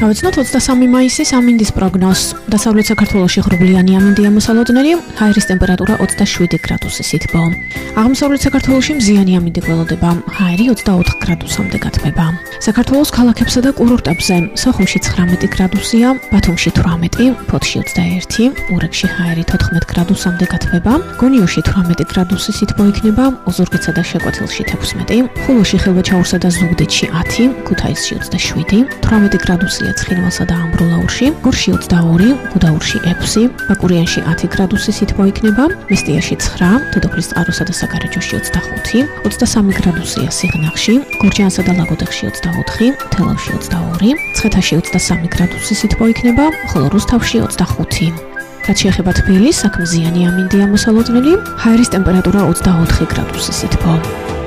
Გავიცნოთ 23 მაისის ამინდის პროგნოზს. დასავლეთ საქართველოში ღრუბლიანი ამინდია მოსალოდნელი, ჰაერის ტემპერატურა 27 გრადუსი სითბო. აღმოსავლეთ საქართველოში მზიანი ამინდი გველოდება, ჰაერი 24 გრადუსამდე გათბება. საქართველოს ქალაქებსა და კურორტებზე სოხუმში 19 გრადუსია, ბათუმში 18, ფოთში 21, ურეკში ჰაერი 14 გრადუსამდე გათბება, გონიოში 18 გრადუსი სითბო იქნება, ოზურგეთსა და შეკვეთილში 16, ხულოში, ხილვაჩაურსა და ზუგდიდში 10, ქუთაისში 27, 18 გრადუსია ცხინვალსა და ამბროლაურში, გორში 22, გუდაურში 6, ბაკურიანში 10 გრადუსი სითბო იქნება, მესტიაში 9, დედოფლის წყაროსა და საკარაჯოში 25, 23 გრადუსია სიღნაღში, გორჯაანსა და ლაგოდეხში 24, თელავში 22, ცხეთაში 23 გრადუსი სითბო იქნება, ხოლო რუსთავში 25. რაც შეეხება თბილისს, აქ მზიანი ამინდია მოსალოდნელი, ჰაერის ტემპერატურა 24 გრადუსი სითბო.